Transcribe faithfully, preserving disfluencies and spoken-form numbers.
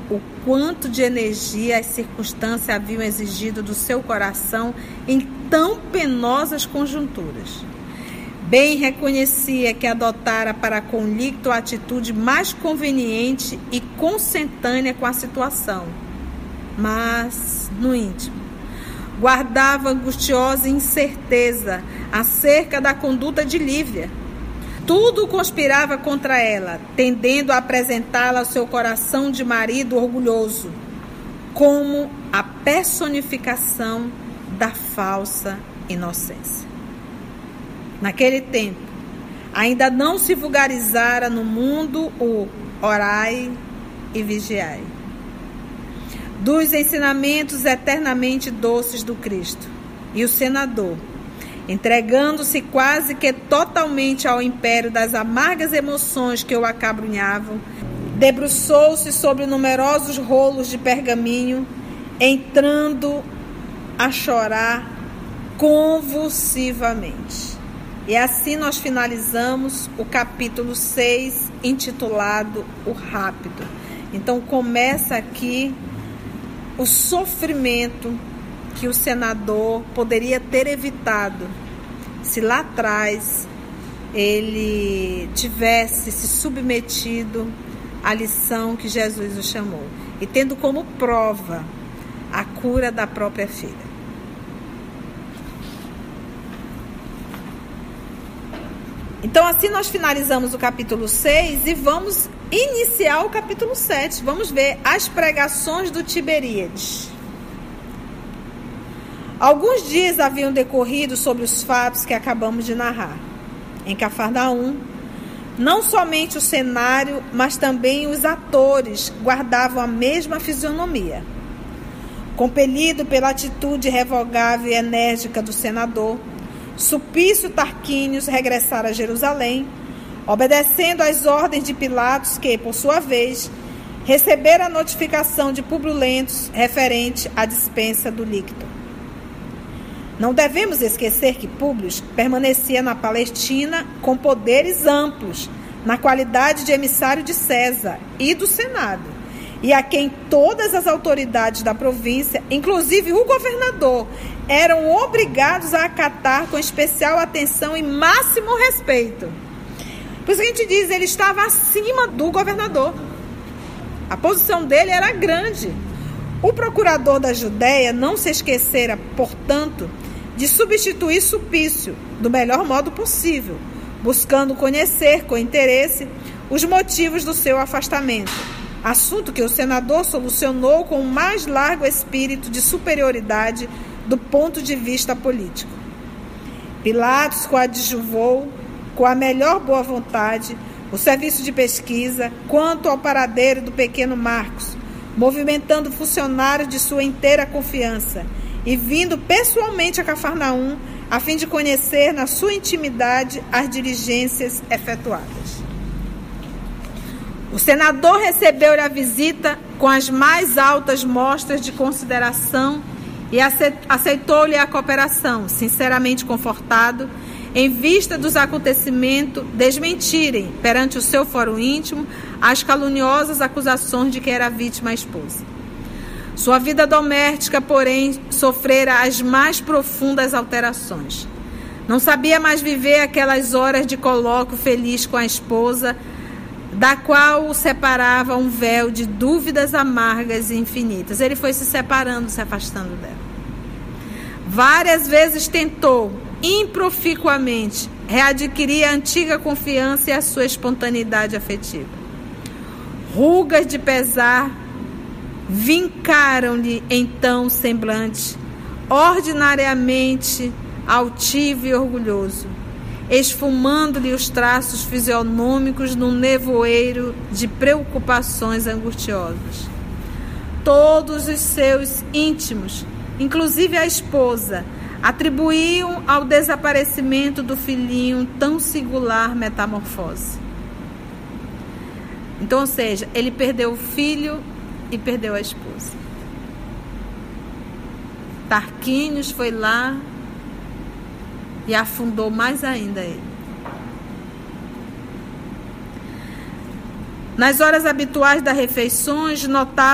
o quanto de energia as circunstâncias haviam exigido do seu coração em tão penosas conjunturas. Bem reconhecia que adotara para com Líquito a atitude mais conveniente e consentânea com a situação, mas, no íntimo, guardava angustiosa incerteza acerca da conduta de Lívia. Tudo conspirava contra ela, tendendo a apresentá-la ao seu coração de marido orgulhoso, como a personificação da falsa inocência. Naquele tempo, ainda não se vulgarizara no mundo o orai e vigiai, dos ensinamentos eternamente doces do Cristo. E o senador, entregando-se quase que totalmente ao império das amargas emoções que o acabrunhavam, debruçou-se sobre numerosos rolos de pergaminho, entrando a chorar convulsivamente. E assim nós finalizamos o capítulo seis, intitulado O Rápido. Então começa aqui o sofrimento que o senador poderia ter evitado se lá atrás ele tivesse se submetido à lição que Jesus o chamou, e tendo como prova a cura da própria filha. Então assim nós finalizamos o capítulo seis e vamos iniciar o capítulo sete. Vamos ver as pregações do Tiberíades. Alguns dias haviam decorrido sobre os fatos que acabamos de narrar. Em Cafarnaum, não somente o cenário, mas também os atores guardavam a mesma fisionomia. Compelido pela atitude revogável e enérgica do senador, Sulpício Tarquínios regressara a Jerusalém, obedecendo às ordens de Pilatos, que, por sua vez, recebera a notificação de Públio Lentulus referente à dispensa do líquito. Não devemos esquecer que Públio permanecia na Palestina com poderes amplos, na qualidade de emissário de César e do Senado, e a quem todas as autoridades da província, inclusive o governador, eram obrigados a acatar com especial atenção e máximo respeito. Por isso que a gente diz, ele estava acima do governador. A posição dele era grande. O procurador da Judéia não se esquecera, portanto, de substituir Sulpício do melhor modo possível, buscando conhecer com interesse os motivos do seu afastamento, assunto que o senador solucionou com o mais largo espírito de superioridade do ponto de vista político. Pilatos coadjuvou com a melhor boa vontade o serviço de pesquisa quanto ao paradeiro do pequeno Marcos, movimentando funcionários de sua inteira confiança e vindo pessoalmente a Cafarnaum a fim de conhecer na sua intimidade as diligências efetuadas. O senador recebeu-lhe a visita com as mais altas mostras de consideração e aceitou-lhe a cooperação, sinceramente confortado, em vista dos acontecimentos desmentirem, perante o seu fórum íntimo, as caluniosas acusações de que era vítima a esposa. Sua vida doméstica, porém, sofrera as mais profundas alterações. Não sabia mais viver aquelas horas de colóquio feliz com a esposa, da qual o separava um véu de dúvidas amargas e infinitas. Ele foi se separando, se afastando dela. Várias vezes tentou, improficuamente, readquirir a antiga confiança e a sua espontaneidade afetiva. Rugas de pesar vincaram-lhe então o semblante, ordinariamente altivo e orgulhoso, esfumando-lhe os traços fisionômicos num nevoeiro de preocupações angustiosas. Todos os seus íntimos, inclusive a esposa, atribuíam ao desaparecimento do filhinho tão singular metamorfose. Então, ou seja, ele perdeu o filho e perdeu a esposa. Tarquínios foi lá e afundou mais ainda ele. Nas horas habituais das refeições, notava